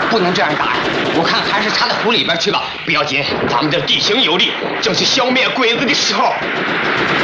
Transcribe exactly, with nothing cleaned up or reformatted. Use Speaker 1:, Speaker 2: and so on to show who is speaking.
Speaker 1: 不能这样打呀！我看还是插在湖里边去吧。
Speaker 2: 不要紧，咱们这地形有利，正是消灭鬼子的时候。